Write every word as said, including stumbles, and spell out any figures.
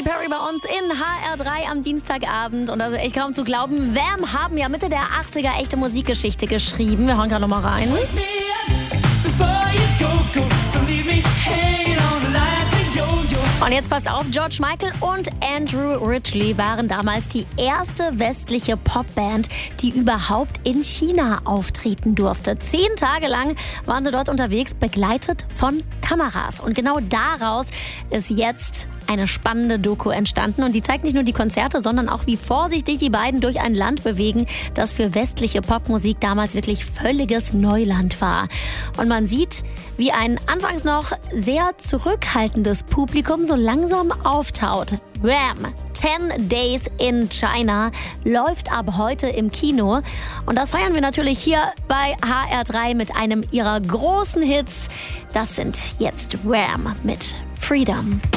Perry bei uns in H R drei am Dienstagabend. Und also echt kaum zu glauben, Wham haben ja Mitte der achtziger echte Musikgeschichte geschrieben. Wir hören gerade nochmal rein. Und jetzt passt auf, George Michael und Andrew Ridgeley waren damals die erste westliche Popband, die überhaupt in China auftreten durfte. Zehn Tage lang waren sie dort unterwegs, begleitet von Kameras. Und genau daraus ist jetzt eine spannende Doku entstanden. Und die zeigt nicht nur die Konzerte, sondern auch, wie vorsichtig die beiden durch ein Land bewegen, das für westliche Popmusik damals wirklich völliges Neuland war. Und man sieht, wie ein anfangs noch sehr zurückhaltendes Publikum so langsam auftaut. Wham! Ten Days in China läuft ab heute im Kino. Und das feiern wir natürlich hier bei H R drei mit einem ihrer großen Hits. Das sind jetzt Wham! Mit Freedom.